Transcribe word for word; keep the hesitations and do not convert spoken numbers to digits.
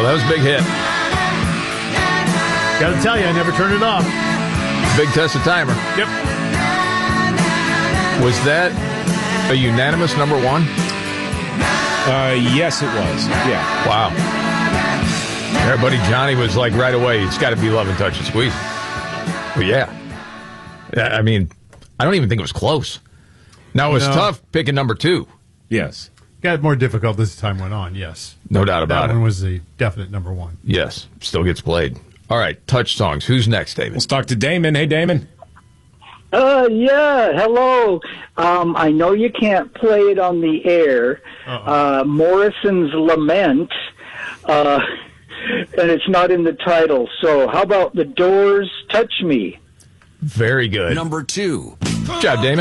that was a big hit. Got to tell you, I never turned it off. Big Tessa timer. Yep. Was that a unanimous number one? Uh, yes, it was. Yeah. Wow. Our buddy Johnny was like right away, it's got to be Love and Touch and Squeeze. But yeah. I mean, I don't even think it was close. Now, it was No. tough picking number two. Yes. Got more difficult as time went on, yes. No doubt about That it. one was the definite number one. Yes. Still gets played. All right. Touch songs. Who's next, David? Let's talk to Damon. Hey, Damon. Uh, yeah, hello. Um, I know you can't play it on the air. Uh-oh. Uh, Morrison's Lament, uh, and it's not in the title. So how about The Doors' Touch Me? Very good. Number two. Good job, Damon.